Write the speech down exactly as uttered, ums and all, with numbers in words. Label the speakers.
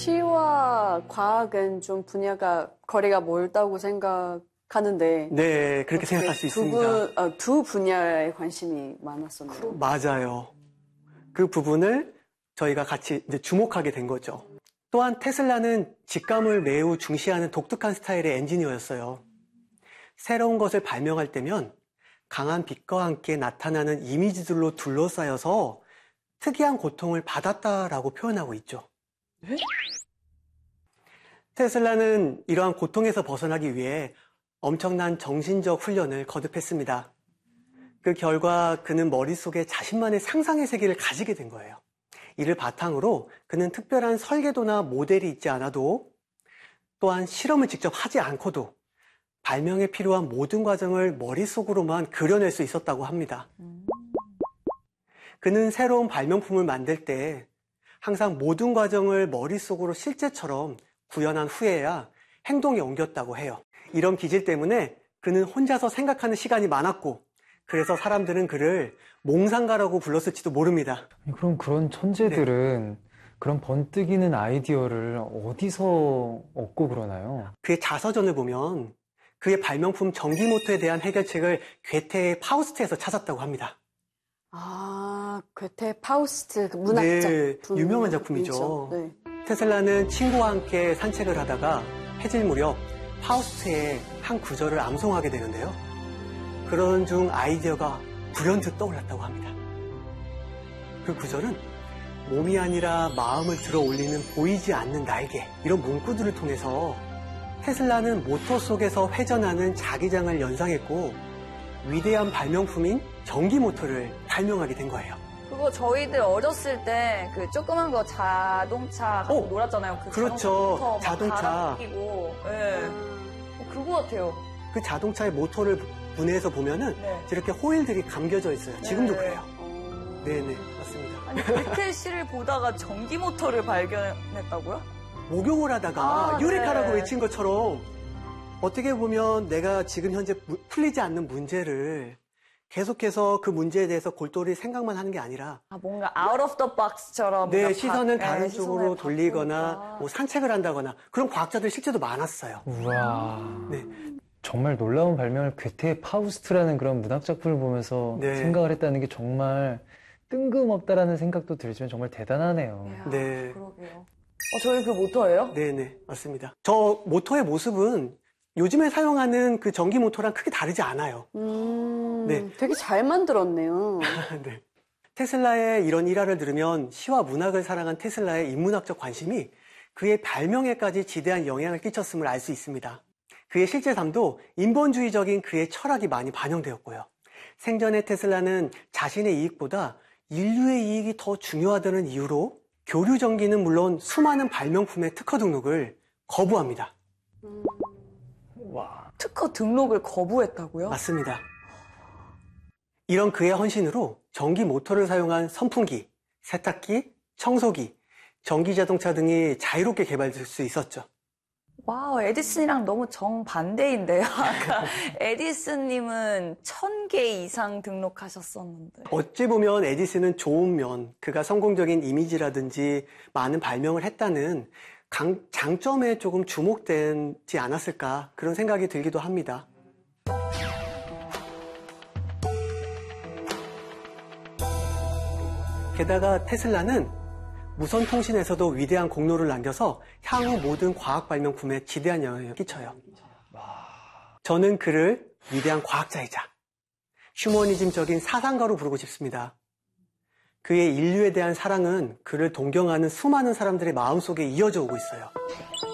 Speaker 1: 시와 과학은 좀 분야가 거리가 멀다고 생각하는데
Speaker 2: 네, 그렇게 생각할 수
Speaker 1: 두
Speaker 2: 있습니다.
Speaker 1: 분, 어, 두 분야에 관심이 많았었네요.
Speaker 2: 맞아요. 그 부분을 저희가 같이 이제 주목하게 된 거죠. 또한 테슬라는 직감을 매우 중시하는 독특한 스타일의 엔지니어였어요. 새로운 것을 발명할 때면 강한 빛과 함께 나타나는 이미지들로 둘러싸여서 특이한 고통을 받았다라고 표현하고 있죠.
Speaker 1: 네?
Speaker 2: 테슬라는 이러한 고통에서 벗어나기 위해 엄청난 정신적 훈련을 거듭했습니다. 그 결과 그는 머릿속에 자신만의 상상의 세계를 가지게 된 거예요. 이를 바탕으로 그는 특별한 설계도나 모델이 있지 않아도 또한 실험을 직접 하지 않고도 발명에 필요한 모든 과정을 머릿속으로만 그려낼 수 있었다고 합니다. 그는 새로운 발명품을 만들 때 항상 모든 과정을 머릿속으로 실제처럼 구현한 후에야 행동에 옮겼다고 해요. 이런 기질 때문에 그는 혼자서 생각하는 시간이 많았고 그래서 사람들은 그를 몽상가라고 불렀을지도 모릅니다.
Speaker 3: 그럼 그런 천재들은 네. 그런 번뜩이는 아이디어를 어디서 얻고 그러나요?
Speaker 2: 그의 자서전을 보면 그의 발명품 전기모터에 대한 해결책을 괴테의 파우스트에서 찾았다고 합니다.
Speaker 1: 아, 괴테 파우스트 그 문학
Speaker 2: 네,
Speaker 1: 작품.
Speaker 2: 유명한 작품이죠.
Speaker 1: 네.
Speaker 2: 테슬라는 친구와 함께 산책을 하다가 해질 무렵 파우스트의 한 구절을 암송하게 되는데요. 그런 중 아이디어가 불현듯 떠올랐다고 합니다. 그 구절은 몸이 아니라 마음을 들어 올리는 보이지 않는 날개, 이런 문구들을 통해서 테슬라는 모터 속에서 회전하는 자기장을 연상했고 위대한 발명품인 전기모터를 발명하게 된 거예요.
Speaker 4: 그거 저희들 어렸을 때 그 조그만 거 자동차 갖고
Speaker 2: 어,
Speaker 4: 놀았잖아요. 그
Speaker 2: 그렇죠.
Speaker 4: 자동차.
Speaker 2: 자동차.
Speaker 4: 끼고. 네. 어, 그거 같아요.
Speaker 2: 그 자동차의 모터를 분해해서 보면은
Speaker 4: 네.
Speaker 2: 이렇게 호일들이 감겨져 있어요. 지금도
Speaker 4: 네.
Speaker 2: 그래요. 네네, 맞습니다.
Speaker 4: 아니, 괴테 씨를 보다가 전기 모터를 발견했다고요?
Speaker 2: 목욕을 하다가
Speaker 4: 아,
Speaker 2: 유레카라고
Speaker 4: 네.
Speaker 2: 외친 것처럼 어떻게 보면 내가 지금 현재 풀리지 않는 문제를 계속해서 그 문제에 대해서 골똘히 생각만 하는 게 아니라
Speaker 4: 아, 뭔가 out of the box처럼
Speaker 2: 네,
Speaker 4: 뭔가
Speaker 2: 시선을
Speaker 4: 바,
Speaker 2: 다른
Speaker 4: 네,
Speaker 2: 쪽으로
Speaker 4: 시선을
Speaker 2: 돌리거나
Speaker 4: 바꾸니까.
Speaker 2: 뭐 산책을 한다거나 그런 과학자들 실제로 많았어요.
Speaker 3: 우와.
Speaker 2: 네.
Speaker 3: 정말 놀라운 발명을 괴테의 파우스트라는 그런 문학 작품을 보면서
Speaker 2: 네.
Speaker 3: 생각을 했다는 게 정말 뜬금없다라는 생각도 들지만 정말 대단하네요.
Speaker 4: 이야,
Speaker 2: 네.
Speaker 4: 그러게요. 어, 저희 그 모터예요?
Speaker 2: 네네, 맞습니다. 저 모터의 모습은 요즘에 사용하는 그 전기 모터랑 크게 다르지 않아요.
Speaker 1: 음,
Speaker 2: 네.
Speaker 1: 되게 잘 만들었네요.
Speaker 2: 네. 테슬라의 이런 일화를 들으면 시와 문학을 사랑한 테슬라의 인문학적 관심이 그의 발명에까지 지대한 영향을 끼쳤음을 알 수 있습니다. 그의 실제 삶도 인본주의적인 그의 철학이 많이 반영되었고요. 생전에 테슬라는 자신의 이익보다 인류의 이익이 더 중요하다는 이유로 교류 전기는 물론 수많은 발명품의 특허 등록을 거부합니다.
Speaker 1: 음.
Speaker 3: 와.
Speaker 4: 특허 등록을 거부했다고요?
Speaker 2: 맞습니다. 이런 그의 헌신으로 전기 모터를 사용한 선풍기, 세탁기, 청소기, 전기자동차 등이 자유롭게 개발될 수 있었죠.
Speaker 4: 와우, 에디슨이랑 너무 정반대인데요. 아까 에디슨님은 천 개 이상 등록하셨었는데.
Speaker 2: 어찌 보면 에디슨은 좋은 면, 그가 성공적인 이미지라든지 많은 발명을 했다는 강, 장점에 조금 주목되지 않았을까 그런 생각이 들기도 합니다. 게다가 테슬라는 무선 통신에서도 위대한 공로를 남겨서 향후 모든 과학 발명품에 지대한 영향을 끼쳐요. 저는 그를 위대한 과학자이자 휴머니즘적인 사상가로 부르고 싶습니다. 그의 인류에 대한 사랑은 그를 동경하는 수많은 사람들의 마음속에 이어져 오고 있어요.